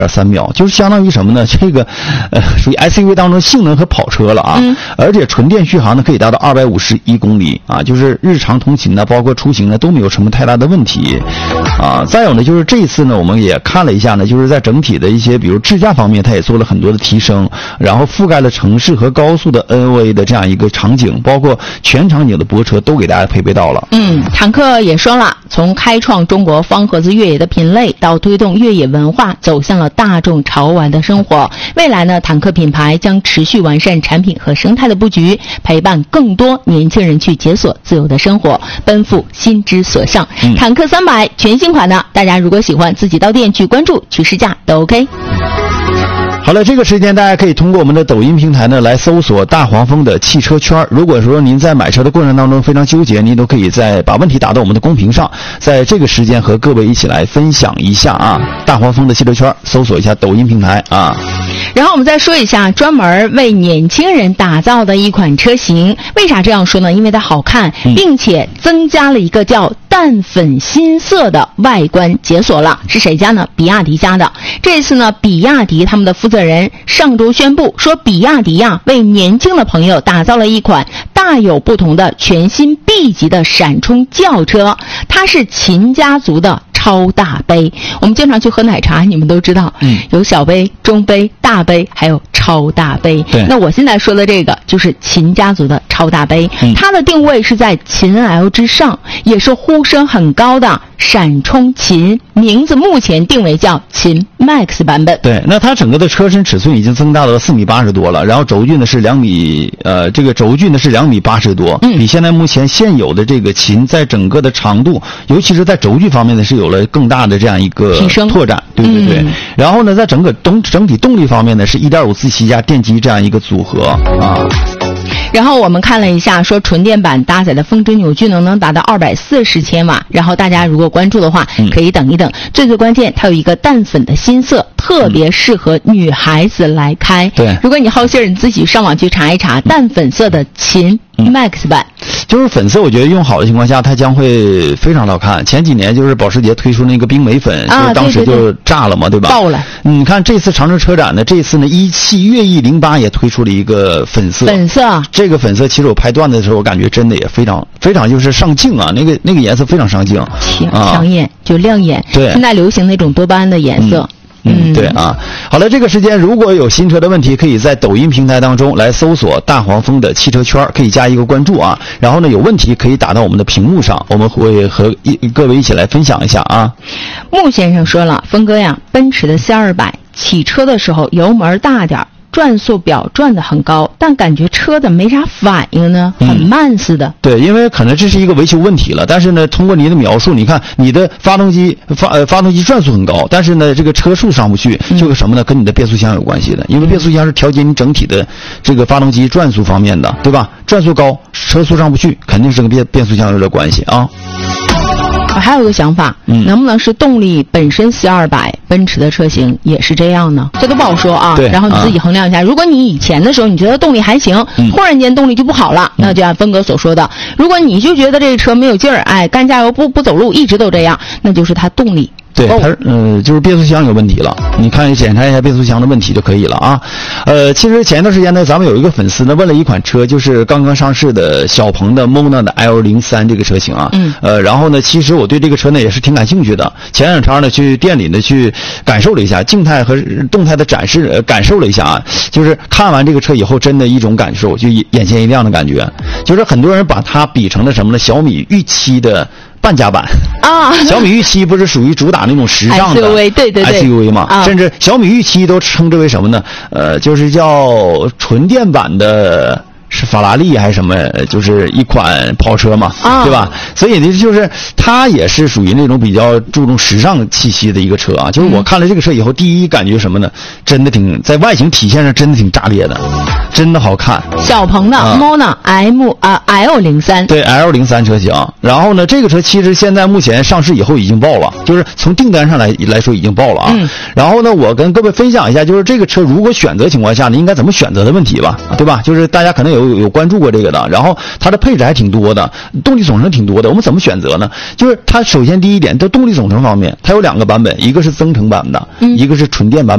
3秒，就是相当于什么呢？这个属于 SUV 当中性能和跑车了啊。而且纯电续航呢可以达到251公里啊，就是日常通勤呢，包括出行呢都没有什么太大的问题啊。再有呢，就是这一次呢，我们也看了一下呢，就是在整体的一些比如智驾方面，它也做了很多的提升，然后覆盖了城市和高速的 NOA 的这样一个场景，包括全场景的泊车都给大家配备到了。 坦克也说了，从开创中国方盒子越野的品类到推动越野文化走向了大众潮玩的生活。未来呢，坦克品牌将持续完善产品和生态的布局，陪伴更多年轻人去解锁自由的生活，奔赴心之所向。坦克300全新款的，大家如果喜欢，自己到店去关注去试驾都 OK。 好了，这个时间大家可以通过我们的抖音平台呢来搜索大黄蜂的汽车圈。如果说您在买车的过程当中非常纠结，您都可以把问题打到我们的公屏上，在这个时间和各位一起来分享一下啊。大黄蜂的汽车圈，搜索一下抖音平台啊。 然后我们再说一下专门为年轻人打造的一款车型。为啥这样说呢？因为它好看，并且增加了一个叫淡粉新色的外观解锁了。是谁家呢？比亚迪家的。这次呢，比亚迪他们的负责人上周宣布说，比亚迪为年轻的朋友打造了一款大有不同的全新 B 级的闪充轿车，它是秦家族的超大杯。我们经常去喝奶茶，你们都知道，有小杯、中杯、大杯，还有超大杯。那我现在说的这个就是秦家族的超大杯，它的定位是在秦 L 之上，也是呼声很高的闪充秦，名字目前定为叫秦 Max 版本。 对，那它整个的车身尺寸已经增大到4米80多了，然后轴距呢是2米，这个轴距呢是2米80多，比现在目前现有的这个秦在整个的长度，尤其是在轴距方面呢是有了更大的这样一个拓展。对对对。然后呢，在整体动力方面呢是 1.5自吸加电机这样一个组合啊。 然后我们看了一下，说纯电版搭载的峰值扭矩能达到240千瓦。然后大家如果关注的话，可以等一等。最关键，它有一个淡粉的新色，特别适合女孩子来开。 对， 如果你好心，你自己上网去查一查淡粉色的秦 Max 版。 就是粉色，我觉得用好的情况下，它将会非常好看。前几年就是保时捷推出那个冰美粉，就是当时就炸了嘛，对吧？ 爆了。 你看这次长城车展呢，这次呢越野08也推出了一个粉色。这个粉色其实我拍段子的时候，我感觉真的也非常非常就是上镜啊，那个颜色非常上镜， 抢眼就亮眼。 对， 现在流行那种多巴胺的颜色。 对啊。好了，这个时间如果有新车的问题，可以在抖音平台当中来搜索大黄蜂的汽车圈，可以加一个关注啊。然后呢，有问题可以打到我们的屏幕上，我们会和各位一起来分享一下啊。 穆先生说了，峰哥呀，奔驰的C200起车的时候油门大点，转速表转得很高，但感觉车子没啥反应呢，很慢似的。 对，因为可能这是一个维修问题了。但是呢，通过您的描述，你看你的发动机转速很高，但是呢，这个车速上不去，就是什么呢？跟你的变速箱有关系的。因为变速箱是调节你整体的这个发动机转速方面的，对吧？转速高，车速上不去，肯定是跟变速箱有点关系啊。 还有一个想法，能不能是动力本身C200奔驰的车型也是这样呢？这都不好说啊。 对， 然后你自己衡量一下。如果你以前的时候你觉得动力还行，忽然间动力就不好了，那就按峰哥所说的，如果你就觉得这个车没有劲儿，干加油不走路，一直都这样，那就是它动力。 对，它就是变速箱有问题了，你看检查一下变速箱的问题就可以了啊。其实前一段时间呢，咱们有一个粉丝呢问了一款车，就是刚刚上市的小鹏的 Mona 的 L03这个车型啊。然后呢，其实我对这个车呢也是挺感兴趣的。前两天呢去店里呢去感受了一下，静态和动态的展示感受了一下啊。就是看完这个车以后，真的一种感受，就眼前一亮的感觉。就是很多人把它比成了什么呢？小米预期的半价版啊， 小米预期不是属于主打那种时尚的 SUV， 对 SUV 嘛，甚至小米预期都称之为什么呢？就是叫纯电版的。是法拉利还是什么？就是一款跑车嘛，对吧？所以呢，就是它也是属于那种比较注重时尚气息的一个车啊。就是我看了这个车以后，第一感觉什么呢？真的在外形体现上真的挺炸裂的，真的好看。 小鹏的 Mona L03， 对 L03车型。然后呢，这个车其实现在目前上市以后已经爆了，就是从订单上来说已经爆了啊。然后呢，我跟各位分享一下，就是这个车如果选择情况下呢，应该怎么选择的问题吧，对吧？就是大家可能有关注过这个的，然后它的配置还挺多的，动力总成挺多的。我们怎么选择呢？就是它首先第一点，在动力总成方面，它有2个版本，一个是增程版的，一个是纯电版